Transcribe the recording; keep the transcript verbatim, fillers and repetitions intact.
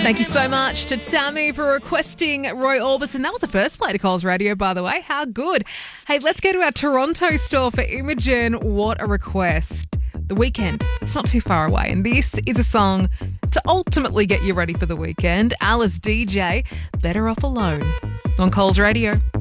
Thank you so much to Tammy for requesting Roy Orbison. That was the first play to Coles Radio, by the way. How good. Hey, let's go to our Toronto store for Imogen. What a request. The weekend. It's not too far away. And this is a song to ultimately get you ready for the weekend. Alice D J, Better Off Alone on Coles Radio.